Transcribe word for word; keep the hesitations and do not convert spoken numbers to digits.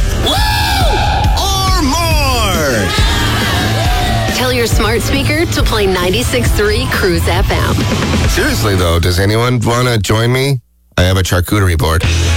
Woo! Or more. Tell your smart speaker to play ninety-six point three Cruise F M. Seriously, though, does anyone want to join me? I have a charcuterie board.